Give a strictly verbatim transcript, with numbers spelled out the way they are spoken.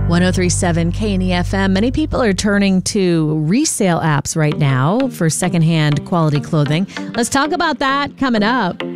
ten thirty-seven K N E F M. Many people are turning to resale apps right now for secondhand quality clothing. Let's talk about that coming up.